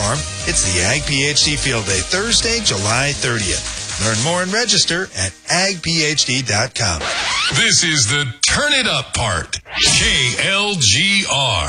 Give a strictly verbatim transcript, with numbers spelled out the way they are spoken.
Farm. It's the Ag PhD Field Day, Thursday, July thirtieth. Learn more and register at ag p h d dot com. This is the Turn It Up part. K L G R.